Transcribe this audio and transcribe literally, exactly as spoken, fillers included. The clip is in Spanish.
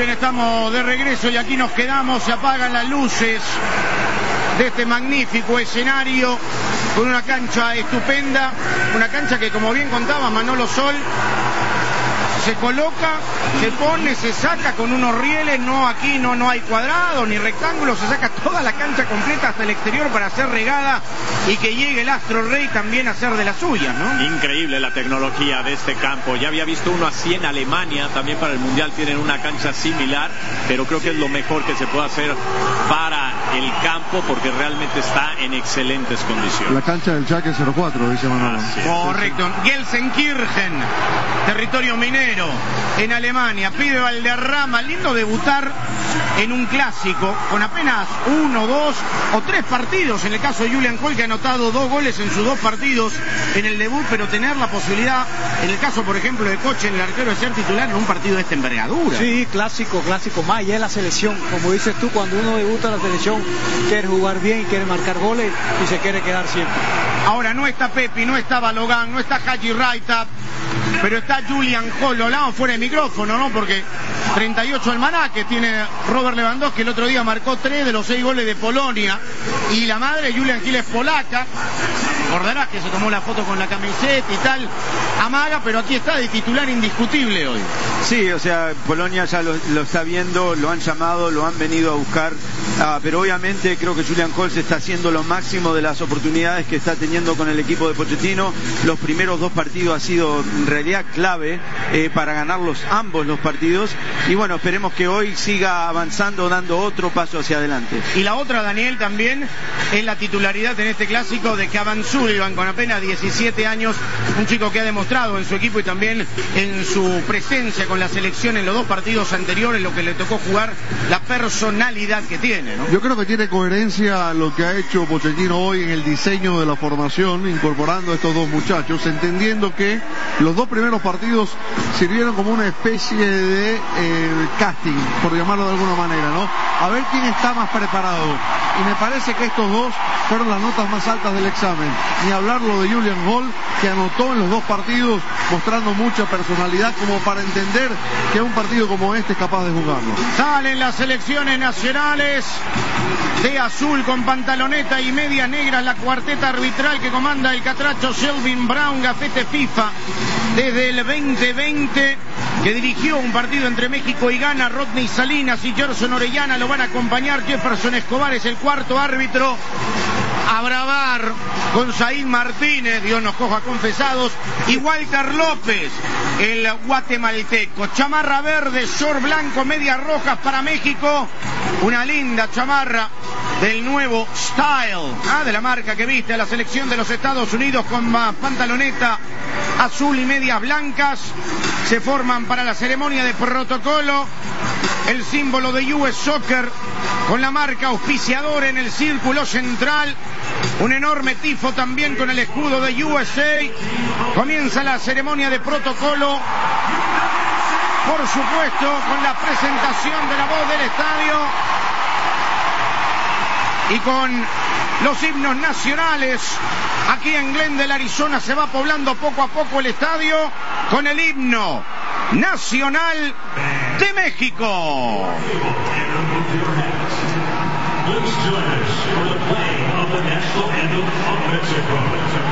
bien, estamos de regreso y aquí nos quedamos, se apagan las luces de este magnífico escenario con una cancha estupenda, una cancha que, como bien contaba Manolo Sol, se coloca, se pone, se saca con unos rieles, no aquí no, no hay cuadrados ni rectángulos, se saca toda la cancha completa hasta el exterior para ser regada y que llegue el Astro Rey también a hacer de las suyas, ¿no? Increíble la tecnología de este campo. Ya había visto uno así en Alemania, también para el Mundial tienen una cancha similar, pero creo que es lo mejor que se puede hacer para el campo porque realmente está en excelentes condiciones. La cancha del Schalke cero cuatro, dice Manolo. Correcto. Gelsenkirchen, territorio minero, en Alemania. Pide Valderrama, lindo debutar en un clásico con apenas uno, dos o tres partidos, en el caso de Julian Kohl, que ha anotado dos goles en sus dos partidos en el debut, pero tener la posibilidad, en el caso por ejemplo de Coche, en el arquero, de ser titular en un partido de esta envergadura. Sí, clásico, clásico más, ya es la selección, como dices tú, cuando uno debuta en la selección quiere jugar bien, quiere marcar goles y se quiere quedar siempre. Ahora no está Pepi, no está Balogan, no está Haji Raita, pero está Julian Kohl. Lo hablamos fuera de micrófono, ¿no? Porque treinta y ocho almanaques tiene Robert Lewandowski, el otro día marcó tres de los seis goles de Polonia, y la madre Julian Kohl es polaca. Recordarás que se tomó la foto con la camiseta y tal, amaga, pero aquí está de titular indiscutible hoy. Sí, o sea, Polonia ya lo, lo está viendo, lo han llamado, lo han venido a buscar, ah, pero obviamente creo que Julian Kohl se está haciendo lo máximo de las oportunidades que está teniendo con el equipo de Pochettino. Los primeros dos partidos ha sido en realidad clave eh, para ganarlos ambos los partidos, y bueno, esperemos que hoy siga avanzando, dando otro paso hacia adelante. Y la otra, Daniel, también es la titularidad en este clásico de Cavan Sullivan, con apenas diecisiete años, un chico que ha demostrado en su equipo y también en su presencia con la selección en los dos partidos anteriores, lo que le tocó jugar, la personalidad que tiene, ¿no? Yo creo que tiene coherencia lo que ha hecho Pochettino hoy en el diseño de la formación, incorporando a estos dos muchachos, entendiendo que los dos primeros partidos sirvieron como una especie de eh, casting, por llamarlo de alguna manera, ¿no? A ver quién está más preparado. Y me parece que estos dos fueron las notas más altas del examen. Ni hablar lo de Julian Kohl, que anotó en los dos partidos, mostrando mucha personalidad como para entender que un partido como este es capaz de jugarlo. Salen las selecciones nacionales de azul con pantaloneta y medias negras, la cuarteta arbitral que comanda el catracho Shelvin Brown, gafete FIFA desde el veinte veinte, que dirigió un partido entre México y Ghana. Rodney Salinas y Gerson Orellana lo van a acompañar. Jefferson Escobar es el cuarto árbitro. A bravar con Said Martínez, Dios nos coja confesados, y Walter López, el guatemalteco. Chamarra verde, short blanco, medias rojas para México. Una linda chamarra del nuevo Style, ah, de la marca que viste a la selección de los Estados Unidos, con pantaloneta azul y medias blancas. Se forman para la ceremonia de protocolo el símbolo de U S Soccer con la marca auspiciadora en el círculo central. Un enorme tifo también con el escudo de U S A. Comienza la ceremonia de protocolo, por supuesto con la presentación de la voz del estadio y con los himnos nacionales. Aquí en Glendale, Arizona, se va poblando poco a poco el estadio con el himno nacional de México. Please join us for the playing of the national anthem of Mexico.